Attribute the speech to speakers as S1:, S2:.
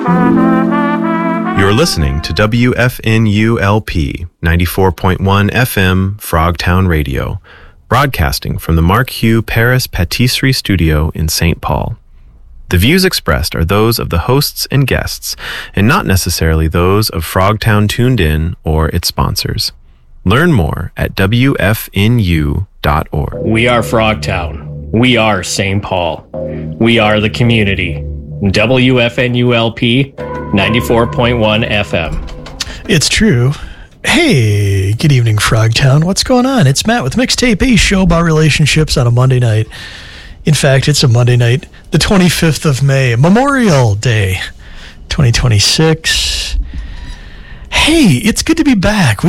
S1: You're listening to WFNULP 94.1 FM Frogtown Radio, broadcasting from the Mark Hugh Paris Patisserie Studio in St. Paul. The views expressed are those of the hosts and guests, and not necessarily those of Frogtown Tuned In or its sponsors. Learn more at WFNU.org.
S2: We are Frogtown. We are St. Paul. We are the community. WFNULP 94.1 FM.
S3: It's true. Hey, good evening, Frogtown. What's going on? It's Matt with Mixtape, a show about relationships on a Monday night. In fact, it's a Monday night, the 25th of May, Memorial Day, 2026. Hey, it's good to be back.